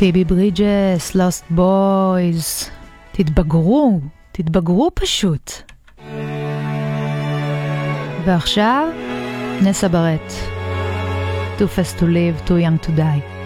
פיבי ברידג'ס, לוסט בויז. תתבגרו פשוט. ועכשיו נסה ברט, Too fast to live, too young to die.